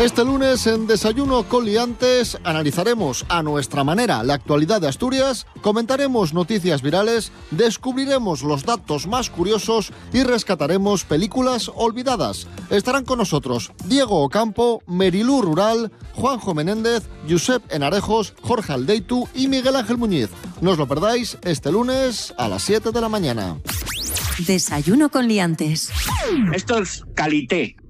Este lunes en Desayuno con Liantes analizaremos a nuestra manera la actualidad de Asturias, comentaremos noticias virales, descubriremos los datos más curiosos y rescataremos películas olvidadas. Estarán con nosotros Diego Ocampo, Merilú Rural, Juanjo Menéndez, Josep Enarejos, Jorge Aldeitu y Miguel Ángel Muñiz. No os lo perdáis este lunes a las 7 de la mañana. Desayuno con Liantes. Esto es calité.